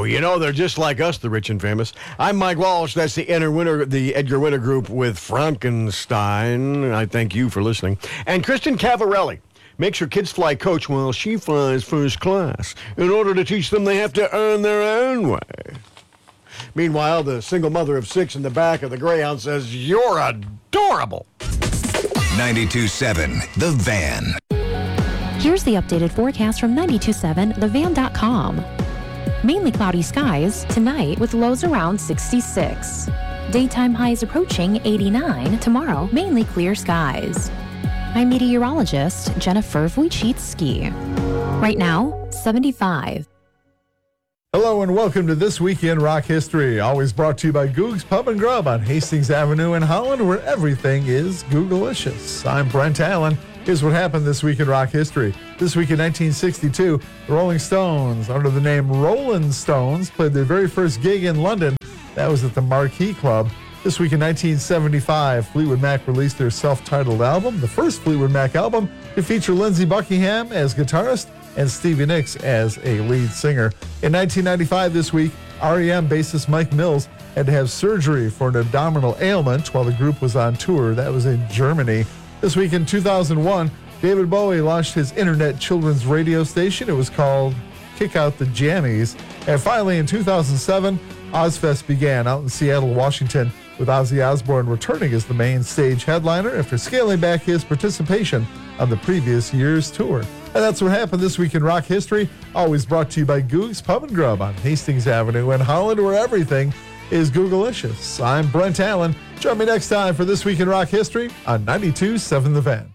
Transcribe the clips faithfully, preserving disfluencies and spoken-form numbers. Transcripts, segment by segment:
you know, they're just like us, the rich and famous. I'm Mike Walsh. That's the, Enter Winter, the Edgar Winter Group with Frankenstein. I thank you for listening. And Kristen Cavarelli makes her kids fly coach while she flies first class. In order to teach them, they have to earn their own way. Meanwhile, the single mother of six in the back of the Greyhound says, "You're adorable." ninety-two point seven The Van. Here's the updated forecast from ninety-two point seven the van dot com. Mainly cloudy skies tonight with lows around sixty-six. Daytime highs approaching eighty-nine. Tomorrow, mainly clear skies. I'm meteorologist Jennifer Wojcicki. Right now, seventy-five. Hello and welcome to This Week in Rock History, always brought to you by Goog's Pub and Grub on Hastings Avenue in Holland, where everything is Googalicious. I'm Brent Allen. Here's what happened this week in rock history. This week in nineteen sixty-two, the Rolling Stones, under the name Rolling Stones, played their very first gig in London. That was at the Marquee Club. This week in nineteen seventy-five, Fleetwood Mac released their self-titled album, the first Fleetwood Mac album to feature Lindsey Buckingham as guitarist and Stevie Nicks as a lead singer. In nineteen ninety-five this week, R E M bassist Mike Mills had to have surgery for an abdominal ailment while the group was on tour. That was in Germany. This week in two thousand one, David Bowie launched his internet children's radio station. It was called Kick Out the Jammies. And finally, in two thousand seven, Ozfest began out in Seattle, Washington, with Ozzy Osbourne returning as the main stage headliner after scaling back his participation on the previous year's tour. And that's what happened this week in rock history, always brought to you by Goog's Pub and Grub on Hastings Avenue in Holland, where everything is Googalicious. I'm Brent Allen. Join me next time for This Week in Rock History on ninety-two point seven The Van.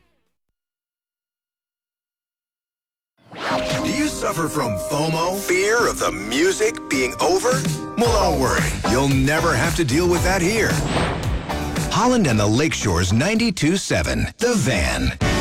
Do you suffer from FOMO? Fear of the music being over? Well, don't worry. You'll never have to deal with that here. Holland and the Lakeshore's ninety-two point seven The Van.